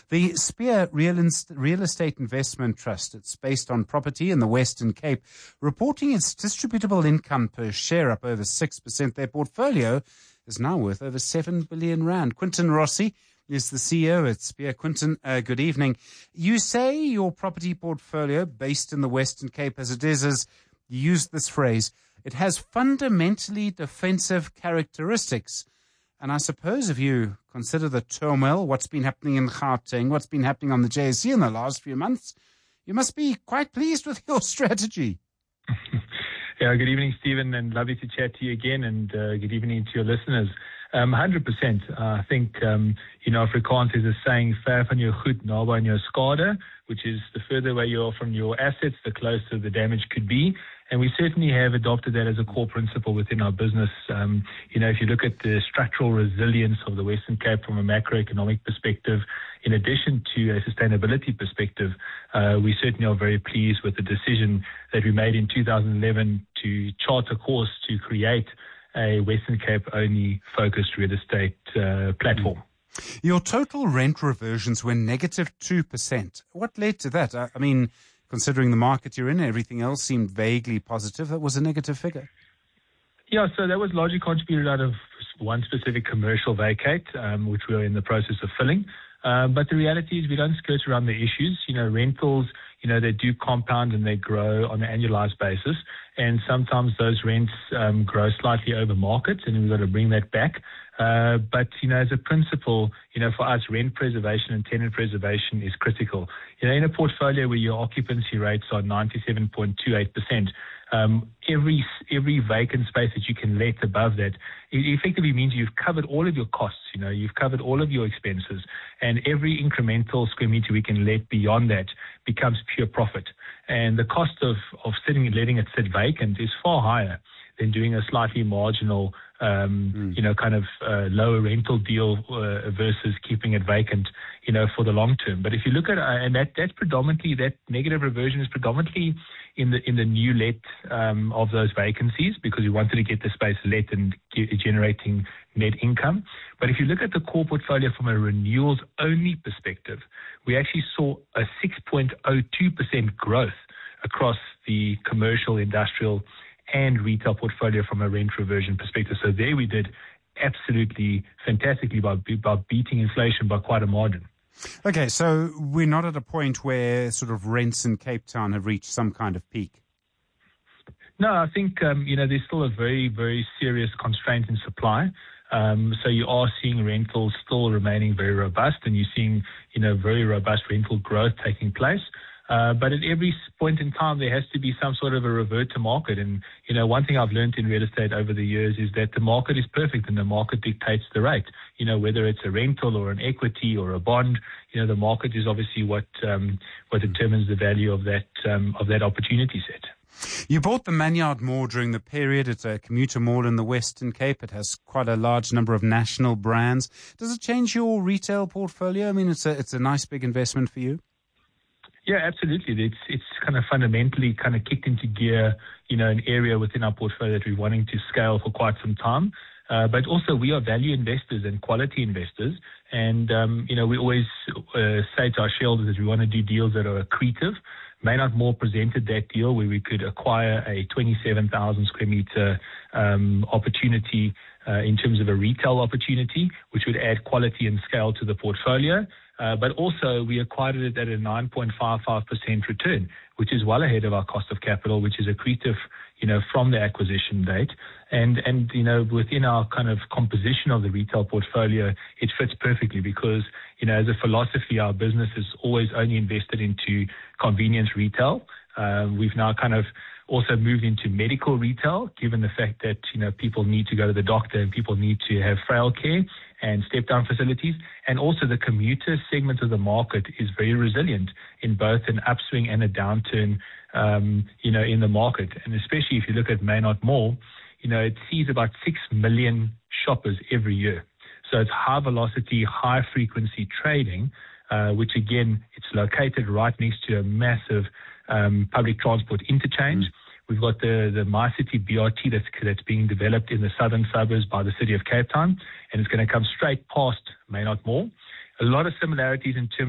The Spear Real Estate Investment Trust, it's based on property in the Western Cape, reporting its distributable income per share up over 6%. Their portfolio is now worth over 7 billion rand. Quinton Rossi is the CEO at Spear. Quinton, good evening. You say your property portfolio, based in the Western Cape as it is, as you used this phrase, it has fundamentally defensive characteristics. And I suppose if you consider the turmoil, what's been happening in Gauteng, what's been happening on the JSE in the last few months, you must be quite pleased with your strategy. Yeah, good evening, Stephen, and lovely to chat to you again, and good evening to your listeners. 100%. I think, Afrikaans is a saying, ver van jou goed, naby aan jou skade, which is the further away you are from your assets, the closer the damage could be. And we certainly have adopted that as a core principle within our business. If you look at the structural resilience of the Western Cape from a macroeconomic perspective, in addition to a sustainability perspective, we certainly are very pleased with the decision that we made in 2011 to chart a course to create a Western Cape only focused real estate platform. Your total rent reversions were negative 2%. What led to that? I mean, considering the market you're in, everything else seemed vaguely positive. That was a negative figure. Yeah, so that was largely contributed out of one specific commercial vacate, which we are in the process of filling. But the reality is we don't skirt around the issues. Rentals, they do compound and they grow on an annualized basis. And sometimes those rents grow slightly over market, and we've got to bring that back. But as a principle, for us, rent preservation and tenant preservation is critical. In a portfolio where your occupancy rates are 97.28%, every vacant space that you can let above that, it effectively means you've covered all of your costs, you've covered all of your expenses, and every incremental square meter we can let beyond that becomes pure profit. And the cost of sitting and letting it sit vacant is far higher than doing a slightly marginal, lower rental deal versus keeping it vacant, for the long term. But if you look at, and that's predominantly, that negative reversion is predominantly in the new let of those vacancies, because we wanted to get the space let and generating net income. But if you look at the core portfolio from a renewals only perspective, we actually saw a 6.02% growth across the commercial, industrial, and retail portfolio from a rent reversion perspective. So there we did absolutely fantastically by beating inflation by quite a margin. Okay, so we're not at a point where sort of rents in Cape Town have reached some kind of peak. No, I think, there's still a very, very serious constraint in supply. So you are seeing rentals still remaining very robust, and you're seeing, very robust rental growth taking place. But at every point in time, there has to be some sort of a revert to market. And, one thing I've learned in real estate over the years is that the market is perfect and the market dictates the rate. Whether it's a rental or an equity or a bond, the market is obviously what determines the value of that opportunity set. You bought the Manyard Mall during the period. It's a commuter mall in the Western Cape. It has quite a large number of national brands. Does it change your retail portfolio? I mean, it's a nice big investment for you. Yeah, absolutely. It's kind of fundamentally kind of kicked into gear, an area within our portfolio that we're wanting to scale for quite some time. But also we are value investors and quality investors. And, we always say to our shareholders that we want to do deals that are accretive. Maynard Mall presented that deal where we could acquire a 27,000 square meter opportunity in terms of a retail opportunity, which would add quality and scale to the portfolio. But also we acquired it at a 9.55% return, which is well ahead of our cost of capital, which is accretive, from the acquisition date. And within our kind of composition of the retail portfolio, it fits perfectly because, as a philosophy, our business is always only invested into convenience retail. We've now kind of also moved into medical retail, given the fact that, people need to go to the doctor and people need to have frail care and step-down facilities. And also the commuter segment of the market is very resilient in both an upswing and a downturn, in the market. And especially if you look at Maynard Mall, it sees about 6 million shoppers every year. So it's high velocity, high frequency trading, which again, it's located right next to a massive public transport interchange. We've got the MyCity BRT that's being developed in the southern suburbs by the city of Cape Town, and it's going to come straight past Maynard Mall. A lot of similarities in terms